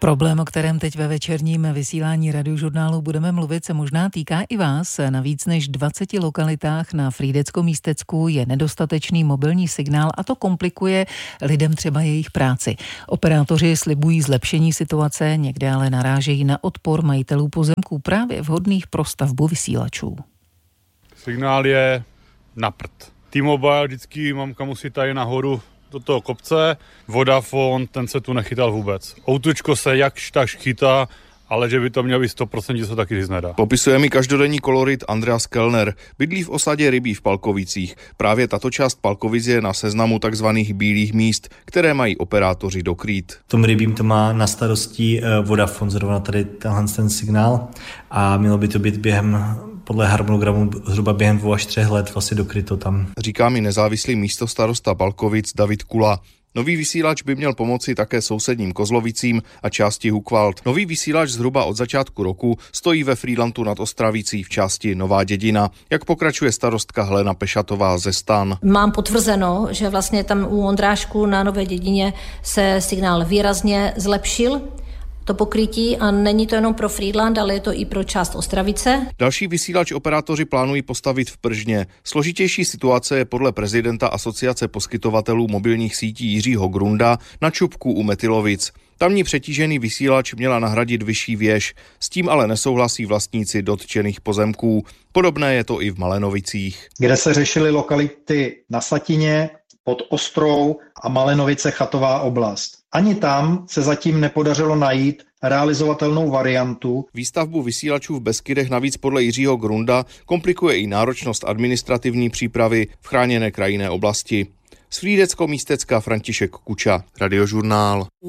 Problém, o kterém teď ve večerním vysílání Radiožurnálu budeme mluvit, se možná týká i vás. Na víc než 20 lokalitách na Frýdecko-Místecku je nedostatečný mobilní signál a to komplikuje lidem třeba jejich práci. Operátoři slibují zlepšení situace, někde ale narážejí na odpor majitelů pozemků právě vhodných pro stavbu vysílačů. Signál je na prd. T-Mobile vždycky mamka musí tady nahoru do toho kopce, Vodafone, ten se tu nechytal vůbec. Outučko se jakž tak chytá, ale že by to mělo být 100%, se taky říct nedá. Popisuje mi každodenní kolorit Andreas Kellner. Bydlí v osadě Rybí v Palkovicích. Právě tato část Palkovic je na seznamu takzvaných bílých míst, které mají operátoři dokrýt. V tom Rybím to má na starosti Vodafone, zrovna tady ten signál a mělo by to být podle harmonogramu zhruba během 2 až 3 let vlastně dokryto tam. Říká mi nezávislý místostarosta Palkovic David Kula. Nový vysílač by měl pomoci také sousedním Kozlovicím a části Hukvald. Nový vysílač zhruba od začátku roku stojí ve Frýdlantu nad Ostravicí v části Nová Dědina, jak pokračuje starostka Helena Pešatová ze STAN. Mám potvrzeno, že vlastně tam u Ondrášku na Nové Dědině se signál výrazně zlepšil. To pokrytí a není to jenom pro Frýdlant, ale je to i pro část Ostravice. Další vysílač operátoři plánují postavit v Pržně. Složitější situace je podle prezidenta Asociace poskytovatelů mobilních sítí Jiřího Grunda na Čupku u Metylovic. Tamní přetížený vysílač měla nahradit vyšší věž, s tím ale nesouhlasí vlastníci dotčených pozemků. Podobné je to i v Malenovicích. Kde se řešily lokality na Slatině, pod Ostrou a Malenovice Chatová oblast. Ani tam se zatím nepodařilo najít realizovatelnou variantu. Výstavbu vysílačů v Beskydech navíc podle Jiřího Grunda komplikuje i náročnost administrativní přípravy v chráněné krajinné oblasti. Z Frýdecko-Místecka František Kuča, Radiožurnál.